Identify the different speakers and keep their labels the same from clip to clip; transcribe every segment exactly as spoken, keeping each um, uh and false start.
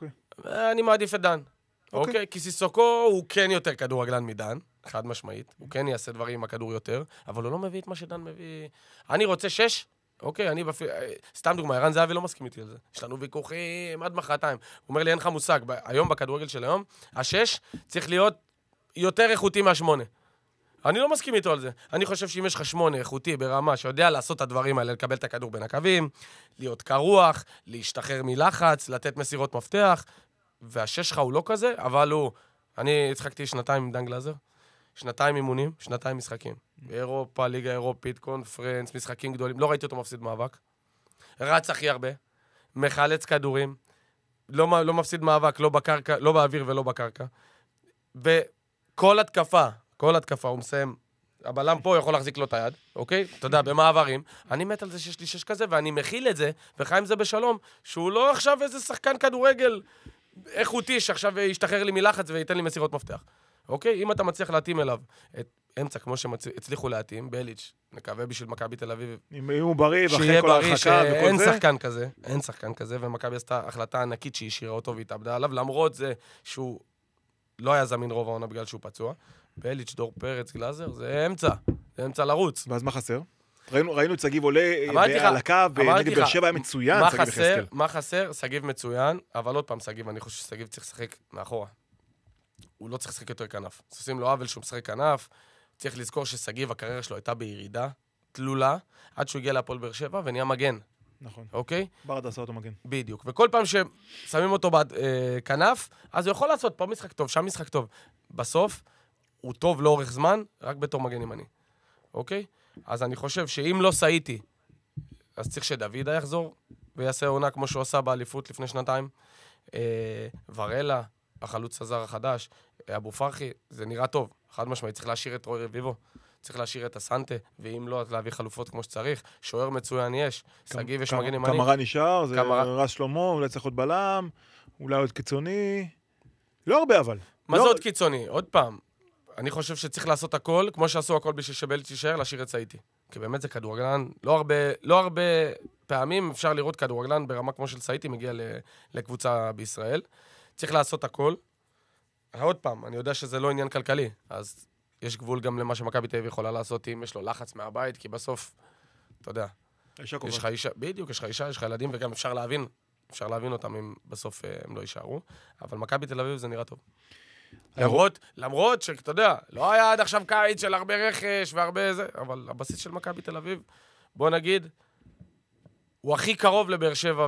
Speaker 1: אוקיי.
Speaker 2: אני מעדיף את דן. אוקיי? כי סיסוקו הוא כן יותר כדורגלן מדן, חד משמעית. הוא כן יעשה דברים עם הכדור יותר, אבל הוא לא מביא את מה שדן מביא. אני רוצה שש, אוקיי, אני בפי... סתם דוגמה, ערן זהבי לא מסכים איתי על זה. יש לנו ויכוחים עד מחרתיים. הוא אומר לי, אין לך מושג, היום בכדורגל של היום, השש צריך להיות יותר איכותי מהשמונה. אני לא מסכים איתו על זה. אני חושב שאם יש לך שמונה איכותי ברמה שיודע לעשות את הדברים האלה, לקבל את הכדור בין הקווים, להיות קרוח, להשתחרר מלחץ, לתת מסירות מפתח, והשש שלך הוא לא כזה, אבל הוא... אני הצחקתי שנתיים עם דן גלאזר, שנתיים אימונים, שנתיים משחקים. באירופה, ליגה אירופית, קונפרנס, משחקים גדולים, לא ראיתי אותו מפסיד מאבק. רץ הכי הרבה, מחלץ כדורים, לא, לא מפסיד מאבק, לא בקרקע, לא באוויר ולא בקרקע. וכל התקפה, כל התקפה, הוא מסיים, הבלם פה יכול להחזיק לו את היד, אוקיי? אתה יודע, במעברים. אני מת על זה שיש לי שש כזה, ואני מכיל את זה, וחי עם זה בשלום, שהוא לא עכשיו איזה שחקן כדורגל איכותי, שעכשיו ישתחרר לי מלחץ וייתן לי מסירות מפתח. אוקיי? אם אתה מצליח להתאים אליו את אמצע, כמו שהצליחו להתאים, באליץ', נקווה בשביל מכבי תל אביב.
Speaker 1: אם הוא בריא, ואחרי כל הרחקה וכל זה.
Speaker 2: אין שחקן כזה, אין שחקן כזה, ומכבי עשתה החלטה ענקית שהיא השאירה אותו והתאבדה עליו, למרות זה שהוא לא היה זמין רוב העונה בגלל שהוא פצוע. באליץ', דור פרץ, גלאזר, זה אמצע, זה אמצע לרוץ.
Speaker 1: ואז מה חסר? ראינו, ראינו את סגיב עולה על הקו, נגד באר שבע היה מצוין, סגיב יחזקאל.
Speaker 2: מה חסר? סגיב מצוין, אבל עוד פעם סגיב, אני חושב שסגיב צריך לשחק מאחורה. הוא לא צריך לשחק יותר כנף. עושים לו עוול שהוא משחק כנף, צריך לזכור שסגיב, הקריירה שלו הייתה בירידה, תלולה, עד שהוא הגיע להפועל באר שבע ונהיה מגן.
Speaker 1: נכון.
Speaker 2: אוקיי?
Speaker 1: ברדה עשה אותו מגן.
Speaker 2: בדיוק. וכל פעם ששמים אותו בכנף, אז הוא יכול לעשות פה משחק טוב, שם משחק טוב. בסוף, הוא טוב לאורך זמן, רק בתור מגן ימני. אוקיי? אז אני חושב שאם לא סייתי, אז צריך שדוידה יחזור, ויעשה עונה כמו שהוא עשה באליפות לפני שנתיים. ורלה, החלוץ הזר החדש, אבו פרחי, זה נראה טוב. חד משמעית, צריך להשאיר את רוי רביבו, צריך להשאיר את הסנטה, ואם לא, אז להביא חלופות כמו שצריך. שוער מצוין יש, סגיב יש מגן ימני.
Speaker 1: קמרה נשאר, זה רז שלמה, אולי צריך עוד בלם, אולי עוד קיצוני. לא הרבה אבל.
Speaker 2: מה זה עוד קיצוני? עוד פעם. אני חושב שצריך לעשות הכל, כמו שעשו הכל בשביל שבלט יישאר, להשאיר את סייטי. כי באמת זה כדורגלן, לא הרבה, לא הרבה פעמים אפשר לראות כדורגלן ברמה כמו של סייטי, מגיע לקבוצה בישראל. צריך לעשות הכל. עוד פעם, אני יודע שזה לא עניין כלכלי, אז יש גבול גם למה שמכבי תל אביב יכולה לעשות אם יש לו לחץ מהבית, כי בסוף, אתה יודע, יש לך אישה, בדיוק, יש לך אישה, יש לך ילדים, וגם אפשר להבין, אפשר להבין אותם אם בסוף הם לא יישארו, אבל מכבי תל אביב זה נראה טוב. למרות, למרות שאתה יודע, לא היה עד עכשיו קיץ של הרבה רכש והרבה זה, אבל הבסיס של מכבי תל אביב, בוא נגיד, הוא הכי קרוב לבאר שבע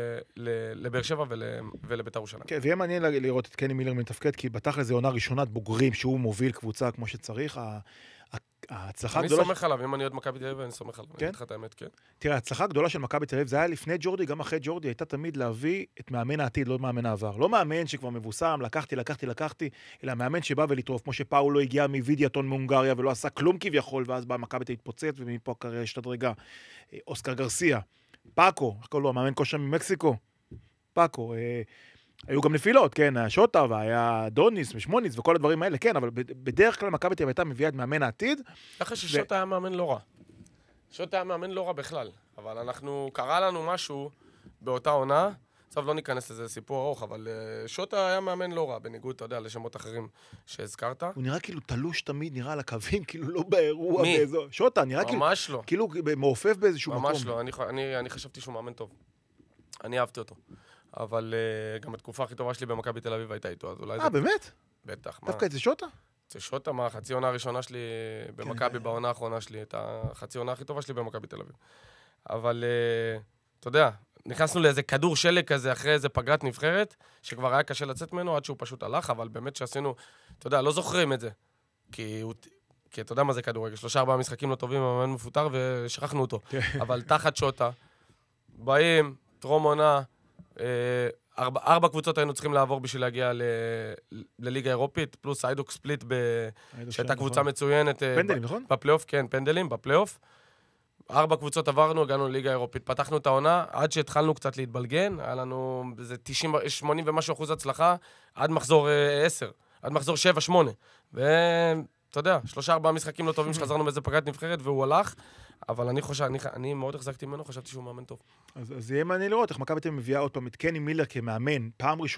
Speaker 2: ולבאר שבע ולבית"ר ירושלים.
Speaker 1: כן, ויהיה מעניין לראות את קני מילר מתפקד, כי בתכל'ס זה עונה ראשונת בוגרים שהוא מוביל קבוצה כמו שצריך. ההצלחה הגדולה...
Speaker 2: אני סומך עליו, אם אני עוד מכבי תל אביב, אני סומך עליו. אני אגיד לך את האמת, כן.
Speaker 1: תראה, ההצלחה הגדולה של מכבי תל אביב, זה היה לפני ג'ורדי, גם אחרי ג'ורדי, הייתה תמיד להביא את מאמן העתיד, לא מאמן העבר. לא מאמן שכבר מבוסם, לקחתי, לקחתי, לקחתי, אלא מאמן שבא ולטרוף, כמו שפאולו הגיע מווידיאטון מהונגריה, ולא עשה כלום כביכול, ואז בא מכבי תל אביב התפוצץ, ומפה הקריירה השתדרגה. אוסקר גרסיה, פאקו, איך קוראים לו, מאמן כושר ממקסיקו, פאקו, היו גם נפילות, כן, היה שוטה, והיה דוניס, ושמוניס, וכל הדברים האלה, כן, אבל בדרך כלל מכבי תל אביב הייתה מביאה את מאמן העתיד.
Speaker 2: ככה ששוטה היה מאמן לא רע. שוטה היה מאמן לא רע בכלל, אבל אנחנו, קרה לנו משהו באותה עונה, עכשיו לא ניכנס לזה סיפור ארוך, אבל שוטה היה מאמן לא רע, בניגוד, אתה יודע, לשמות אחרים שהזכרת.
Speaker 1: הוא נראה כאילו תלוש תמיד, נראה על הקווים, כאילו לא באירוע.
Speaker 2: מי?
Speaker 1: באיזו... שוטה, נראה כאילו...
Speaker 2: ממש לא.
Speaker 1: כאילו מעופף באיזשהו
Speaker 2: ממש
Speaker 1: מקום.
Speaker 2: ממש לא, אני, אני, אני חשבתי שהוא מאמן טוב. אני אהבתי אותו. אבל uh, גם התקופה הכי טובה שלי במכבי תל אביב הייתה איתו, אז אולי
Speaker 1: אה,
Speaker 2: זה...
Speaker 1: באמת?
Speaker 2: בטח, מה?
Speaker 1: דווקא את זה שוטה?
Speaker 2: זה שוטה, מה? חצי עונה הראשונה שלי במכבי, בעונה האחרונה שלי, את החצי עונה הכי טובה שלי במכבי תל אביב. אבל, uh, אתה יודע, נכנסנו לאיזה כדור שלג כזה אחרי איזה פגרת נבחרת, שכבר היה קשה לצאת ממנו עד שהוא פשוט הלך, אבל באמת שעשינו, אתה יודע, לא זוכרים את זה. כי הוא... כי אתה יודע מה זה כדורגל, שלושה ארבעה משחקים לא טובים, המאמן מפוטר ושכחנו אותו. אבל תחת שוטה, באים, טרום עונה, ארבע, ארבע קבוצות היינו צריכים לעבור בשביל להגיע ל, לליגה אירופית, פלוס איידוק ספליט, ב, שהייתה קבוצה מצוינת.
Speaker 1: פנדלים, נכון?
Speaker 2: בפלייאוף, כן, פנדלים, בפלייאוף. ארבע קבוצות עברנו, הגענו לליגה אירופית, פתחנו את העונה, עד שהתחלנו קצת להתבלגן, היה לנו איזה תשעים, שמונים ומשהו אחוז הצלחה, עד מחזור עשר, עד מחזור שבע, שמונה. ואתה יודע, שלושה ארבעה משחקים לא טובים שחזרנו באיזה פגרת נבחרת, והוא הלך. אבל אני חושב, אני, אני מאוד החזקתי ממנו, חשבתי שהוא מאמן טוב.
Speaker 1: אז, אז יהיה מעניין לראות איך מכבי תל אביב מביאה עוד פעם את קני מילר כמאמן, פעם ראשונה.